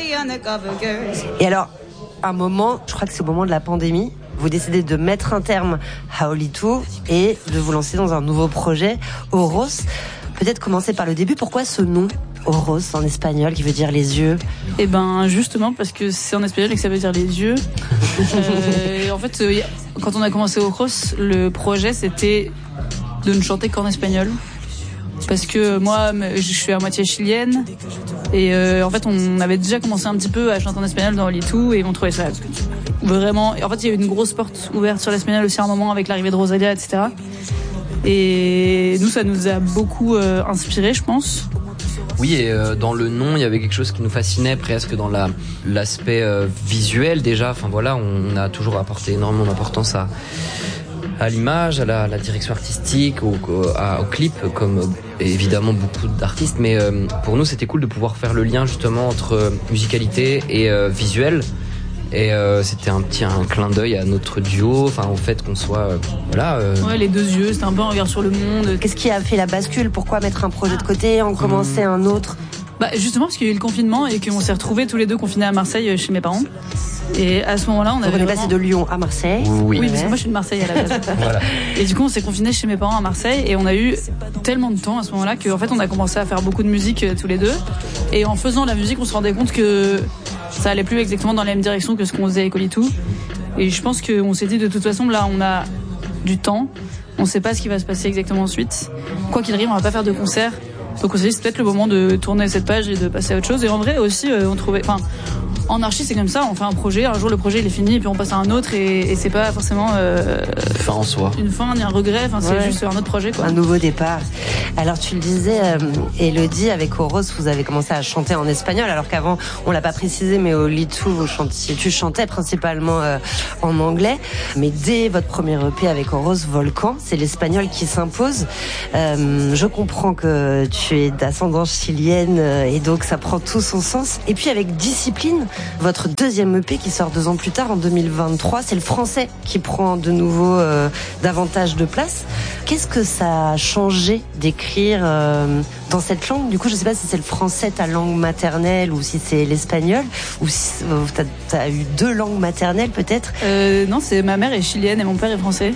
Et alors, un moment, je crois que c'est au moment de la pandémie, vous décidez de mettre un terme à Olitu et de vous lancer dans un nouveau projet, Oros. Peut-être commencer par le début, pourquoi ce nom Oros en espagnol qui veut dire les yeux? Eh ben justement parce que c'est en espagnol et que ça veut dire les yeux. En fait, quand on a commencé Oros, le projet c'était de ne chanter qu'en espagnol. Parce que moi, je suis à moitié chilienne et en fait, on avait déjà commencé un petit peu à chanter en espagnol dans Olitu et on trouvait ça vraiment. En fait, il y a eu une grosse porte ouverte sur l'espagnol aussi à un moment avec l'arrivée de Rosalia, etc. Et nous, ça nous a beaucoup inspiré, je pense. Oui, et dans le nom, il y avait quelque chose qui nous fascinait presque dans l'aspect visuel déjà. Enfin voilà, on a toujours apporté énormément d'importance à l'image, à la direction artistique, au clip, comme évidemment beaucoup d'artistes. Mais pour nous, c'était cool de pouvoir faire le lien justement entre musicalité et visuel. Et c'était un clin d'œil à notre duo, enfin au fait qu'on soit Ouais, les deux yeux, c'était un peu un regard sur le monde. Qu'est-ce qui a fait la bascule? Pourquoi mettre un projet de côté, en commencer un autre? Bah justement parce qu'il y a eu le confinement et qu'on s'est retrouvés tous les deux confinés à Marseille chez mes parents. Et à ce moment-là, on est passé de Lyon à Marseille. Oui, parce que moi je suis de Marseille à la base. Voilà. Et du coup, on s'est confinés chez mes parents à Marseille et on a eu tellement de temps à ce moment-là qu'en fait, on a commencé à faire beaucoup de musique tous les deux. Et en faisant la musique, on se rendait compte que ça allait plus exactement dans la même direction que ce qu'on faisait avec Olitu. Et je pense qu'on s'est dit de toute façon, là, on a du temps. On sait pas ce qui va se passer exactement ensuite. Quoi qu'il arrive, on va pas faire de concert. Donc on s'est dit c'est peut-être le moment de tourner cette page et de passer à autre chose. Et en vrai aussi, on trouvait... En archi, c'est comme ça, on fait un projet, un jour le projet il est fini et puis on passe à un autre et c'est pas forcément fin en soi. Une fin ni un regret, c'est juste un autre projet quoi. Un nouveau départ. Alors tu le disais, Elodie, avec Oros, vous avez commencé à chanter en espagnol alors qu'avant, on l'a pas précisé, mais au Olitu, tu chantais principalement en anglais. Mais dès votre premier EP avec Oros, Volcan, c'est l'espagnol qui s'impose. Je comprends que tu es d'ascendance chilienne et donc ça prend tout son sens. Et puis avec Discipline, votre deuxième EP qui sort 2 ans plus tard, en 2023, c'est le français qui prend de nouveau davantage de place. Qu'est-ce que ça a changé d'écrire dans cette langue? Du coup, je sais pas si c'est le français ta langue maternelle ou si c'est l'espagnol ou si t'as eu 2 langues maternelles peut-être. Non, c'est ma mère est chilienne et mon père est français.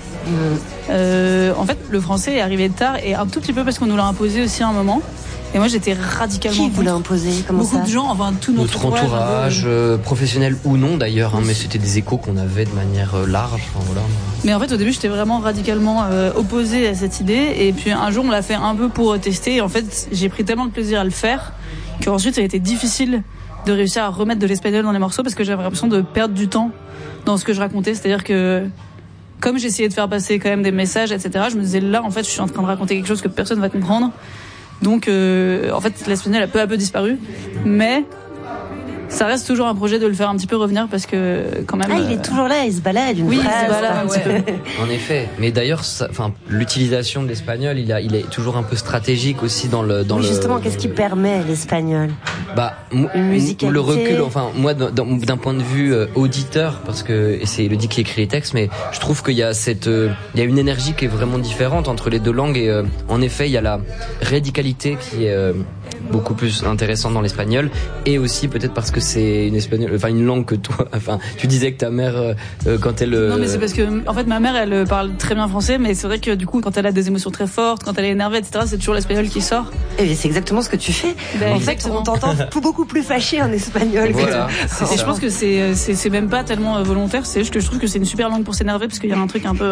En fait, le français est arrivé tard et un tout petit peu parce qu'on nous l'a imposé aussi à un moment. Et moi, j'étais radicalement contre. Qui vous l'a imposé? Comment Beaucoup ça? de gens, tout notre entourage, professionnel ou non d'ailleurs, mais c'était des échos qu'on avait de manière large. Voilà. Mais en fait, au début, j'étais vraiment radicalement opposée à cette idée. Et puis un jour, on l'a fait un peu pour tester. Et en fait, j'ai pris tellement de plaisir à le faire qu'ensuite, ça a été difficile de réussir à remettre de l'espagnol dans les morceaux parce que j'avais l'impression de perdre du temps dans ce que je racontais. C'est-à-dire que comme j'essayais de faire passer quand même des messages, etc., je me disais là, en fait, je suis en train de raconter quelque chose que personne va comprendre. Donc, en fait, l'espagnol a peu à peu disparu, mais ça reste toujours un projet de le faire un petit peu revenir parce que quand même. Il est toujours là, il se balade une phrase. Il se balade un petit peu. En effet, mais d'ailleurs, l'utilisation de l'espagnol, il est toujours un peu stratégique aussi dans le. Justement, qu'est-ce qui permet l'espagnol? Une musicalité. Le recul, moi, d'un point de vue auditeur, parce que c'est Elodie qui écrit les textes, mais je trouve qu'il y a il y a une énergie qui est vraiment différente entre les deux langues et en effet, il y a la radicalité qui est beaucoup plus intéressante dans l'espagnol et aussi peut-être parce que c'est une langue que toi, tu disais que ta mère quand elle. Non mais c'est parce que en fait ma mère elle parle très bien français, mais c'est vrai que du coup quand elle a des émotions très fortes, quand elle est énervée, etc., c'est toujours l'espagnol qui sort. Et c'est exactement ce que tu fais. En fait, on t'entend beaucoup plus fâché en espagnol. Voilà, et je pense que c'est même pas tellement volontaire, c'est juste que je trouve que c'est une super langue pour s'énerver parce qu'il y a un truc un peu.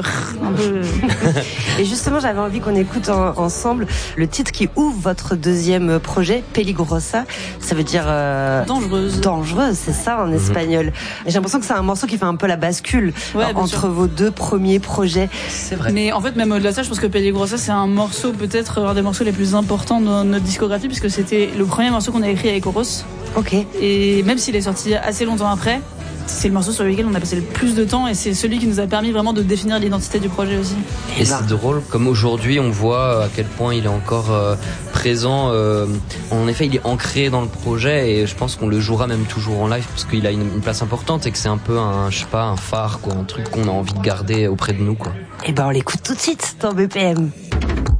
Et justement, j'avais envie qu'on écoute ensemble le titre qui ouvre votre deuxième projet, Peligrosa. Ça veut dire dangereuse, c'est ça en espagnol. Et j'ai l'impression que c'est un morceau qui fait un peu la bascule entre vos 2 premiers projets. C'est vrai. Mais en fait, même au-delà de ça, je pense que Peligrosa, c'est un morceau, peut-être un des morceaux les plus importants dans notre discographie, puisque c'était le premier morceau qu'on a écrit avec Oros. Ok. Et même s'il est sorti assez longtemps après, c'est le morceau sur lequel on a passé le plus de temps et c'est celui qui nous a permis vraiment de définir l'identité du projet aussi. Et c'est drôle, comme aujourd'hui on voit à quel point il est encore présent. En effet, il est ancré dans le projet et je pense qu'on le jouera même toujours en live parce qu'il a une place importante et que c'est un peu un phare, un truc qu'on a envie de garder auprès de nous, quoi. Et on l'écoute tout de suite dans BPM.